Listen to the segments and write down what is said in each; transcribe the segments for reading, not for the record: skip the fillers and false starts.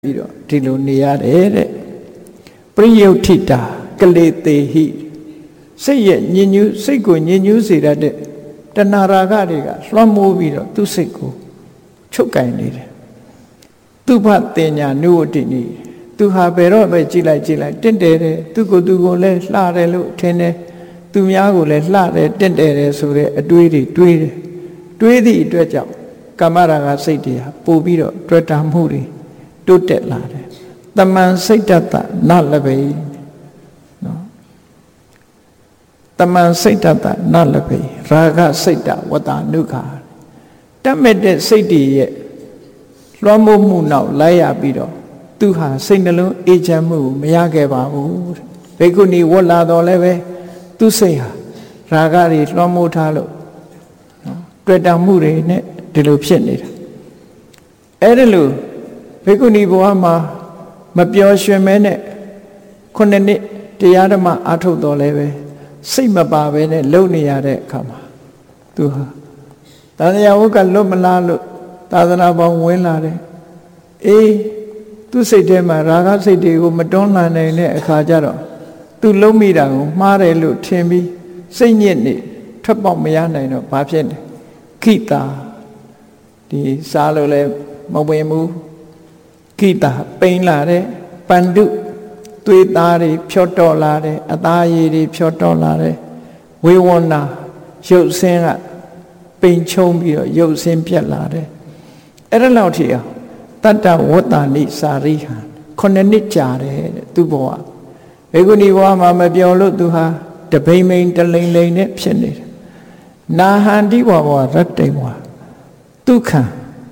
ပြီးတော့ဒီလိုနေရတယ်တဲ့ပရိယုဋ္ဌိတာကလေတေဟိစိတ်ရဲ့ညဉ့်ညူးစိတ်ကိုညဉ့်ညူးစေတတ်တဲ့တဏှာရာဂတွေကလွှမ်းမိုးပြီးတော့သူ့စိတ်ကိုချုပ်ကင်နေတယ်သူဘတင်ညာနုဝတ္တိနိသူဟာဘယ်တော့ပဲကြည်လိုက်တင့်တယ်တယ်သူကိုလည်းလှတယ်လို့ထင်တယ်သူများကိုလည်းလှတယ်တင့်တယ်တယ်ဆိုတဲ့အတွေးတွေတွေးတယ်တွေးသည့်အတွက်ကြောင့်ကာမရာဂစိတ်တွေဟာပို့ပြီးတော့တွေ့တာမှုတွေတိုးတက်လာတယ်တမန်စိတ်တတနလဘေနော်တမန်စိတ်တတနလဘေရာဂစိတ်တဝတ္တနုခာတတ်မဲ့တဲ့စိတ်တွေရဲ့လွှမ်းမိုးမှုနောက်လိုက်ရပြီးတော့သူဟာစိတ်နှလုံးအေးချမ်းမှုမရခဲ့ပါဘူးဘိက္ခုနီဝတ်လာတော့လည်းပဲသူစိတ်ဟာရာဂတွေလွှမ်းမိုးထားလို့တွေ့တာမှုတွေနဲ့ဒီလိုဖြစ်နေတာအဲ့ဒါလို့ဘိက္ခုနီဘဝမှာမပျော်ရွှင်မဲနဲ့ခုနှစ်နှစ်တရားဓမ္မအားထုတ်တော်လဲပဲစိတ်မပါပဲနဲ့လုံနေရတဲ့အခါမှာသူဟာသာသနာ့ဝတ်ကလွတ်မလားလို့သာသနာပေါင်းဝင်လာတယ်အေးသူစိတ်ထဲမှာရာဂစိတ်တွေကိုမတွန်းလှန်နိုင်တဲ့အခါကျတော့သူလုံးမိတာကိုမှားတယ်လို့ထင်ပြီးစိတ်ညစ်နေထွက်ပေါက်မရနိုင်တော့ဘာဖြစ်လဲခိတာဒီစားလို့လည်းမဝင်ဘူးခိတာပိန်လာတဲ့ပန္တုသွေးသားတွေဖြောတော့လာတယ်အသားရည်တွေဖြောတော့လာတယ်ဝေဝနာရုပ်ဆင်းကပိန်ချုံပြီးတော့ရုပ်ဆင်းပြက်လာတယ်အဲ့ဒါလောက်ထိအောင်တတ္တဝတ္တနိစာရိဟံခုနှစ်နှစ်ကြာတယ်တဲ့သူဘဝဘေကုဏီဘဝမှာမပြောလို့သူဟာတပိမ့်မိန်တလိမ့်လိမ့်နဲ့ဖြစ်နေတယ်နာဟန္တိဘဝရတ္တိဘဝဒုက္ခ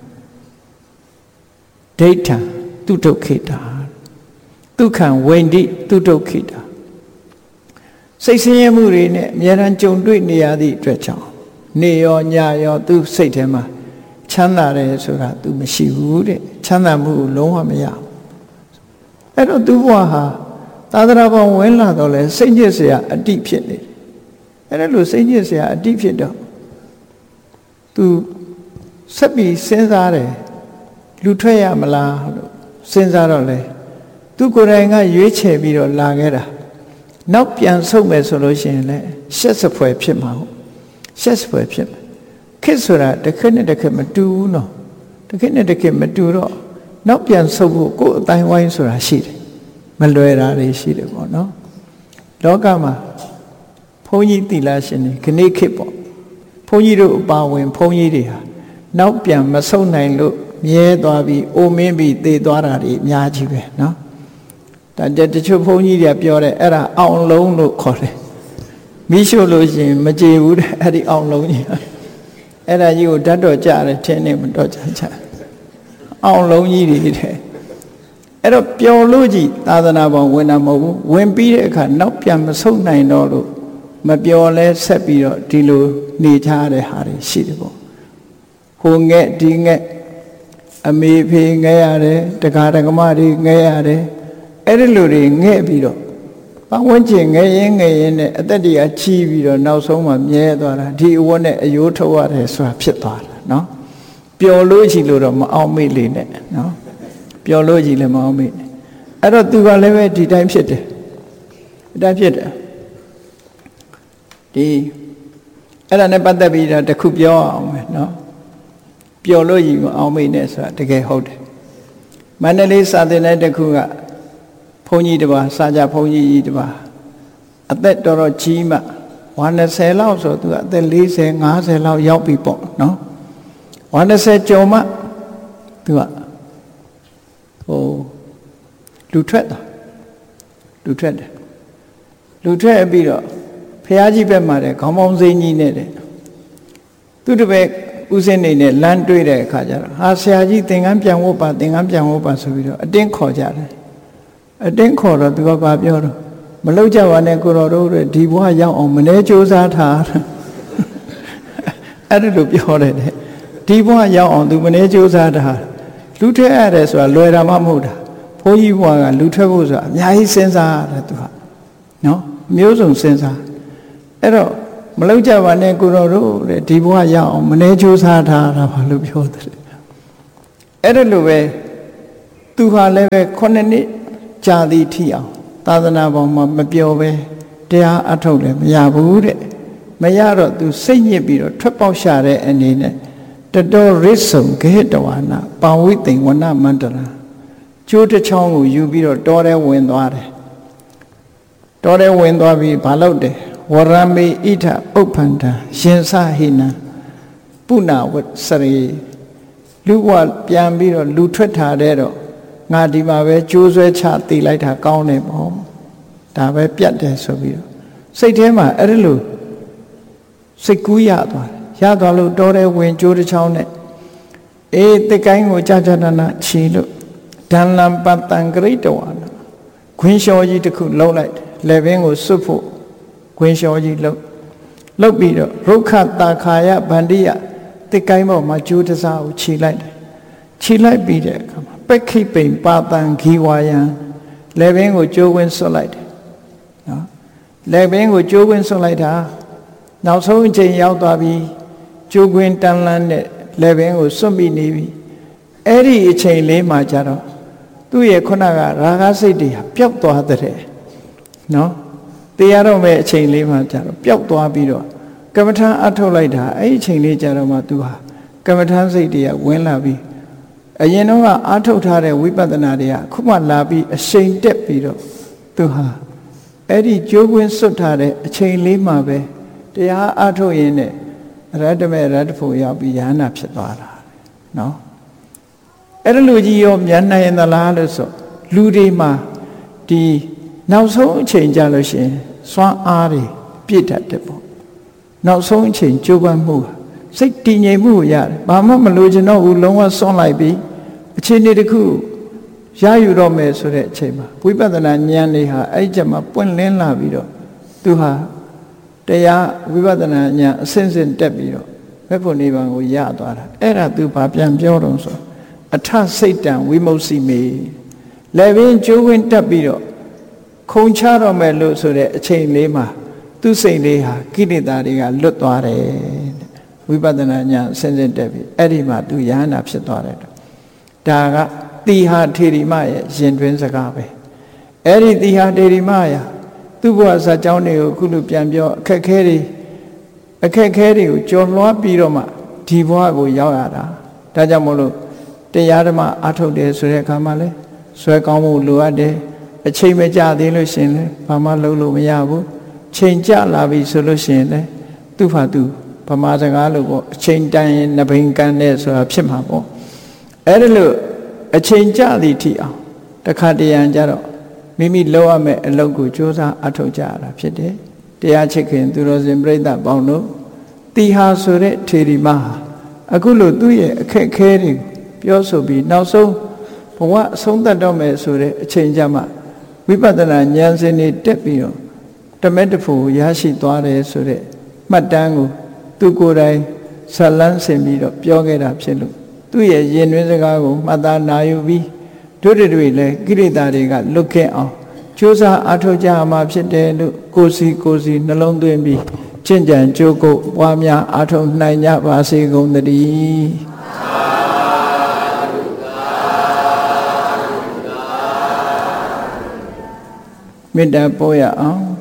ဒိဋ္ဌံသူဒုက္ခိတာဒုက္ခဝိန္တိသူဒုက္ခိတာစိတ်ဆင်းရဲမှုတွေနဲ့အများရန်ကြုံတွေ့နေရသည့်အတွက်ကြောင့်နေရောညရောသူစိတ်ထဲမှာချမ်းသာတယ်ဆိုတာသူမရှိဘူးတဲ့ချမ်းသာမှုကိုလုံးဝမရဘူးအဲ့တော့သူဘဝဟာသာသနာ့ဘောင်ဝင်လာတော့လဲစိတ်ညစ်စရာအတိဖြစ်နေတယ်အဲ့ဒါလို့စိတ်ညစ်စရာအတိဖြစ်တော့သူဆက်ပြီးစဉ်းစားတယ်လူထွက်ရမလားလို့စဉ်းစားတော့လေသူကိုယ်တိုင်ကရွေးချယ်ပြီးတော့လာခဲ့တာနောက်ပြန်ဆုတ်မယ်ဆိုလို့ရှိရင်လည်းရှက်စဖွယ်ဖြစ်မှာဟုတ်ရှက်စဖွယ်ဖြစ်မှာခေတ်ဆိုတာတစ်ခက်နဲ့တစ်ခက်မတူဘူးနော်တစ်ခက်နဲ့တစ်ခက်မတူတော့နောက်ပြန်ဆုတ်ဖို့ကိုယ်အတိုင်းဝိုင်းဆိုတာရှိတယ်မလွယ်တာတွေရှိတယ်ပေါ့နော်လောကမှာဘုန်းကြီးသီလရှင်တွေခဏခေတ်ပေါ့ဘုန်းကြီးတို့အပါဝင်ဘုန်းကြီးတွေဟာနောက်ပြန်မဆုတ်နိုင်လို့မြဲသွားပြီးအိုမင်းပြီးသေသွားတာတွေအများကြီးပဲနော်ဒါတချို့ဘုန်းကြီးတွေကပြောတယ်အဲ့ဒါအောင်လုံးလို့ခေါ်တယ်မိရှို့လို့ရှိရင်မကြေဘူးတဲ့အဲ့ဒီအောင်လုံးကြီးအဲ့ဒါကြီးကိုဓာတ်တော်ကြတယ်ထင်းနေမတော့ကြအောင်လုံးကြီးတွေတဲ့အဲ့တော့ပျော်လို့ကြီးသာသနာပေါင်းဝင်တာမဟုတ်ဘူးဝင်ပြီးတဲ့အခါနောက်ပြန်မဆုတ်နိုင်တော့လို့မပျော်လဲဆက်ပြီးတော့ဒီလိုနေကြတဲ့ဟာတွေရှိတယ်ပေါ့ဟိုငဲ့ဒီငဲ့အမေဖေငဲ့ရတယ်တက္ကရာကမတွေငဲ့ရတယ်အဲ့ဒီလိုတွေငဲ့ပြီးတော့ပတ်ဝန်းကျင်ငဲ့ရင်နဲ့အသက်တွေကချီးပြီးတော့နောက်ဆုံးမှမြဲသွားတာဒီအဝတ်နဲ့အယိုးထုတ်ရတယ်ဆိုတာဖြစ်သွားတာနော်ပျော်လို့ရှိလို့တော့မအောင်မေ့လေနဲ့နော်ပျော်လို့ရှိလည်းမအောင်မေ့နဲ့အဲ့တော့သူကလည်းပဲဒီတိုင်းဖြစ်တယ်အတိုင်းဖြစ်တယ်ဒီအဲ့ဒါနဲ့ပတ်သက်ပြီးတော့တခုပြောအောင်မယ်နော်ပျော်လို့ရှိမအောင်မေ့နဲ့ဆိုတာတကယ်ဟုတ်တယ်မန္တလေးစာသင်တဲ့တခုကဘုန်းကြီးတစ်ပါးစာကြဘုန်းကြီးတစ်ပါးအသက်တော်တော်ကြီးမှ120လောက်ဆိုသူကအသက်40 50လောက်ရောက်ပြီပေါ့နော်120ကျော်မှသူကလူထွက်တယ်လူထွက်ပြီးတော့ဖះကြီးဘက်မှာတဲ့ခေါင်းပေါင်းစိမ်းကြီးနဲ့တဲ့သူတပည့်ဦးစင်းနေနဲ့လမ်းတွေ့တဲ့အခါကျတော့ဟာဆရာကြီးသင်္ကန်းပြန်ဝတ်ပါဆိုပြီးတော့အတင်းခေါ်ကြတယ်အတင်းခေါ်တော့သူကဘာပြောတော့မလုပ်ကြပါနဲ့ကိုတော်တို့တဲ့ဒီဘဝရောက်အောင်မနေကြိုးစားထားအဲ့ဒါလိုပြောတယ်ဒီဘဝရောက်အောင်သူမနေကြိုးစားထားလူထွက်ရတယ်ဆိုတာလွယ်တာမှမဟုတ်တာဘုန်းကြီးဘဝကလူထွက်ဖို့ဆိုတာအများကြီးစဉ်းစားရတယ်သူကနော်မျိုးစုံစဉ်းစားအဲ့တော့မလုပ်ကြပါနဲ့ကိုတော်တို့တဲ့ဒီဘဝရောက်အောင်မနေကြိုးစားထားတာဘာလို့ပြောတယ်အဲ့ဒါလိုပဲသူဟာလည်းပဲ9နှစ်ကြာသည်ထိအောင်သာသနာပေါ်မှာမပြောပဲတရားအထုတ်လည်းမရဘူးတဲ့မရတော့သူစိတ်ညစ်ပြီးတော့ထွက်ပေါက်ရှာတဲ့အနေနဲ့တတော်ရစ်ဆုံဂဟတဝါနာပံဝိသိမ်ဝနမန္တရာကျိုးတစ်ချောင်းကိုယူပြီးတော့တောထဲဝင်သွားတယ်တောထဲဝင်သွားပြီးဘာလုပ်တယ်ဝရမေဣထဥပ္ပန္တရှင်စဟိနံပုဏ္ဏဝစရေလူဘဝပြန်ပြီးတော့လူထွက်ထားတဲ့တော့ငါဒီမှာပဲကျိုးဆွဲချတည်လိုက်တာကောင်းတယ်ပေါ့ဒါပဲပြတ်တယ်ဆိုပြီးတော့စိတ်ထဲမှာအဲ့ဒါလို့စိတ်ကူးရသွားတယ်ရသွားလို့တောထဲဝင်ကျိုးတစ်ချောင်းနဲ့အေးတစ်ကိုင်းကိုကြာကြာနာနာချီလို့ဒံလံပတံဂရိတဝါနာခွင်းလျှောကြီးတစ်ခုလှုပ်လိုက်လက်ဘင်းကိုစွတ်ဖို့ခွင်းလျှောကြီးလှုပ်ပြီးတော့ရုက္ခတာခာယဗန္တိယတစ်ကိုင်းပေါ်မှာကျိုးတစားကိုခြိလိုက်တယ်ခြိလိုက်ပြီးတဲ့အခါမှာပက္ခိပိန်ပါတံဂီဝါယံလက်ဘင်းကိုကျိုးဝင်းစွတ်လိုက်တယ်နော်လက်ဘင်းကိုကျိုးဝင်းစွတ်လိုက်တာနောက်ဆုံးအချိန်ရောက်သွားပြီကျိုးခွင်းတန်းလန်းနဲ့လက်ဘင်းကိုစွတ်မိနေပြီအဲ့ဒီအချိန်လေးမှာကျတော့သူ့ရဲ့ခုနကရာဂစိတ်တွေပျောက်သွားတဲ့နော်တရားတော်မဲ့အချိန်လေးမှာကျတော့ပျောက်သွားပြီးတော့ကမ္မထာအထုတ်လိုက်တာအဲ့ဒီအချိန်လေးကျတော့မှသူဟာကမ္မထာစိတ်တွေကဝင်လာပြီးအရင်တော့ကအထုတ်ထားတဲ့ဝိပဿနာတွေကခုမှလာပြီးအရှိန်တက်ပြီးတော့သူဟာအဲ့ဒီကြိုးကွင်းစွတ်ထားတဲ့အချိန်လေးမှာပဲတရားအထုတ်ရင်းနဲ့ရတ္တမေရတ္တဖို့ရောက်ပြီးယန္နာဖြစ်သွားတာနော်အဲ့ဒါလူကြီးရောမြန်နိုင်ရင်သလားလို့ဆိုလူတွေမှာဒီနောက်ဆုံးအချိန်ကြလို့ရှိရင်စွမ်းအားတွေပြည့်တတ်တယ်ပေါ့နောက်ဆုံးအချိန်ကြိုးပမ်းမှုစိတ်တည်ငြိမ်မှုရတယ်ဘာမှမလိုချင်တော့ဘူးလုံးဝစွန့်လိုက်ပြီးအချိန်တစ်ခုရယူတော့မယ်ဆိုတဲ့အချိန်မှာဝိပဿနာဉာဏ်တွေဟာအဲ့ကျမှပွင့်လင်းလာပြီးတော့သူဟာတရားဝိပဿနာဉာဏ်အစဉ်စဉ်တက်ပြီးတော့ဘက်ဖို့နိဗ္ဗာန်ကိုရသွားတာအဲ့ဒါသူဘာပြန်ပြောတော့ဆိုအထစိတ်တံဝိမု ක්සි မေလည်းပင်ကျိုးဝင်တက်ပြီးတော့ခုံချတော့မယ်လို့ဆိုတဲ့အချိန်လေးမှာသူစိတ်လေးဟာကိလေသာတွေကလွတ်သွားတယ်ဝိပဿနာဉာဏ်အစဉ်စဉ်တက်ပြီးအဲ့ဒီမှာသူယဟနာဖြစ်သွားတယ်ဒါကတိဟာထေရီမရဲ့ရင်တွင်းစကားပဲအဲ့ဒီတိဟာထေရီမရာသူ့ဘဝဇာကြောင်းတွေကိုခုလိုပြန်ပြောအခက်ခဲတွေကိုကြော်လွှားပြီးတော့မှဒီဘဝကိုရောက်ရတာဒါကြောင့်မို့လို့တရားဓမ္မအထုတ်တယ်ဆိုတဲ့အခါမှာလဲဆွဲကောင်းမှုလိုအပ်တယ်အချိန်မကြသေးလို့ရှင်လဲဘာမှလုပ်လို့မရဘူးချိန်ကြလာပြီဆိုလို့ရှင်လဲသူ့ဖာသူဗမာစကားလို့ပေါ့အချိန်တန်ရင်နှဘိန်ကန်တဲ့ဆိုတာဖြစ်မှာပေါ့အဲ့ဒါလို့အချိန်ကြသည်ထိအောင်တခါတရံကြတော့မိမိလုပ်ရမယ့်အလုပ်ကိုကြိုးစားအထောက်ကြရတာဖြစ်တယ်တရားချစ်ခင်သူတော်စင်ပြိဿပေါင်းတို့တိဟာဆိုတဲ့ထေရီမဟာအခုလို့သူ့ရဲ့အခက်ခဲတွေပြောဆိုပြီးနောက်ဆုံးဘဝအဆုံးသတ်တော့မယ်ဆိုတဲ့အချိန်ကြမှာဝိပဿနာဉာဏ်စဉ်တွေတက်ပြီးတော့တမက်တဖို့ရရှိသွားတယ်ဆိုတဲ့မှတ်တမ်းကိုသူကိုယ်တိုင်ဇလန်းဆင်ပြီးတော့ပြောခဲ့တာဖြစ်လို့သူ့ရဲ့ရင်တွင်းစကားကိုမှတ်သားနာယူပြီးတို့တွေလည်းကိလေသာတွေကလွတ်ခဲ့အောင်ကြိုးစားအားထုတ်ကြရမှာဖြစ်တယ်လို့ကိုယ်စီနှလုံးသွင်းပြီးကျင့်ကြံကြိုးကုပ်ပွားများအားထုတ်နိုင်ကြပါစေကုန်သတည်းမေတ္တာပို့ရအောင်